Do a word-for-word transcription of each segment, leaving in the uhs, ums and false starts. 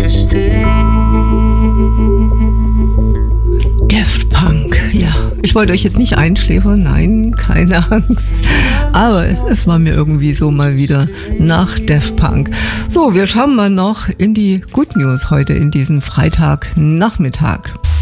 Daft Punk, ja. Ich wollte euch jetzt nicht einschläfern, nein, keine Angst. Aber es war mir irgendwie so mal wieder nach Daft Punk. So, wir schauen mal noch in die Good News heute in diesem Freitagnachmittag.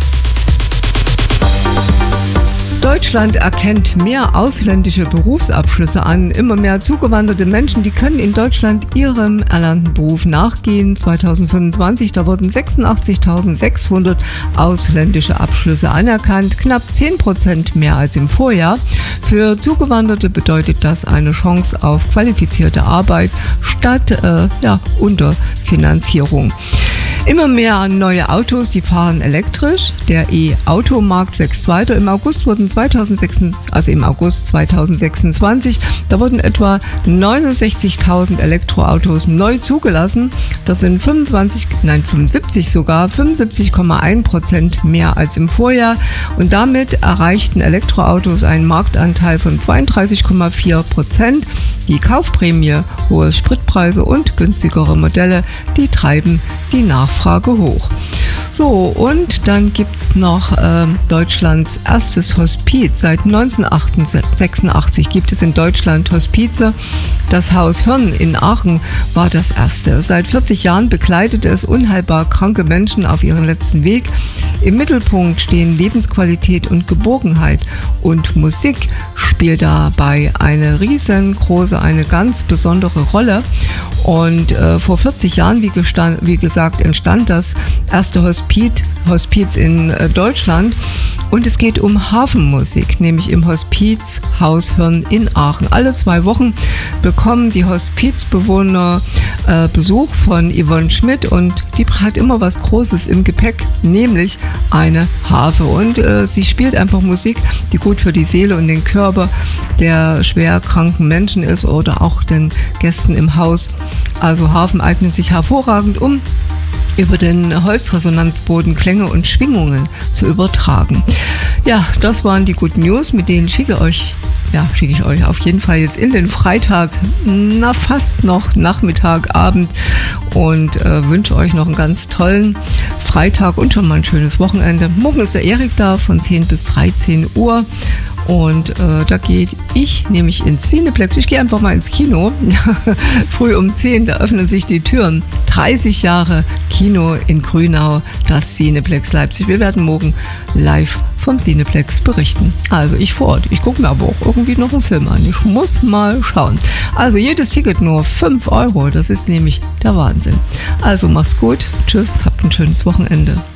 Deutschland erkennt mehr ausländische Berufsabschlüsse an. Immer mehr zugewanderte Menschen, die können in Deutschland ihrem erlernten Beruf nachgehen. zwanzig fünfundzwanzig, da wurden sechsundachtzigtausendsechshundert ausländische Abschlüsse anerkannt, knapp zehn Prozent mehr als im Vorjahr. Für Zugewanderte bedeutet das eine Chance auf qualifizierte Arbeit statt äh, ja, Unterfinanzierung. Immer mehr neue Autos, die fahren elektrisch. Der E-Auto-Markt wächst weiter. Im August wurden zweitausendsechsundzwanzig, also im August zweitausendsechsundzwanzig, da wurden etwa neunundsechzigtausend Elektroautos neu zugelassen. Das sind fünfundzwanzig, nein fünfundsiebzig sogar, fünfundsiebzig Komma eins Prozent mehr als im Vorjahr. Und damit erreichten Elektroautos einen Marktanteil von zweiunddreißig Komma vier Prozent. Die Kaufprämie, hohe Spritpreise und günstigere Modelle, die treiben die Nachfrage hoch. So, und dann gibt es noch äh, Deutschlands erstes Hospiz. Seit neunzehnhundertsechsundachtzig gibt es in Deutschland Hospize. Das Haus Hirn in Aachen war das erste. Seit vierzig Jahren begleitet es unheilbar kranke Menschen auf ihren letzten Weg. Im Mittelpunkt stehen Lebensqualität und Geborgenheit. Und Musik spielt dabei eine riesengroße, eine ganz besondere Rolle. Und äh, vor vierzig Jahren, wie, gestand, wie gesagt, entstand das erste Hospiz, Hospiz in äh, Deutschland. Und es geht um Hafenmusik, nämlich im Hospiz Haus Hirn in Aachen. Alle zwei Wochen bekommen die Hospizbewohner äh, Besuch von Yvonne Schmidt und die hat immer was Großes im Gepäck, nämlich eine Harfe. Und äh, sie spielt einfach Musik, die gut für die Seele und den Körper der schwer kranken Menschen ist oder auch den Gästen im Haus. Also Harfen eignen sich hervorragend, um über den Holzresonanzboden Klänge und Schwingungen zu übertragen. Ja, das waren die Good News, mit denen schicke euch, ja, schicke ich euch auf jeden Fall jetzt in den Freitag, na fast noch Nachmittag, Abend und äh, wünsche euch noch einen ganz tollen Freitag und schon mal ein schönes Wochenende. Morgen ist der Erik da von zehn bis dreizehn Uhr. Und äh, da gehe ich nämlich ins Cineplex. Ich gehe einfach mal ins Kino. Früh um zehn, da öffnen sich die Türen. dreißig Jahre Kino in Grünau, das Cineplex Leipzig. Wir werden morgen live vom Cineplex berichten. Also ich vor Ort. Ich gucke mir aber auch irgendwie noch einen Film an. Ich muss mal schauen. Also jedes Ticket nur fünf Euro. Das ist nämlich der Wahnsinn. Also macht's gut. Tschüss. Habt ein schönes Wochenende.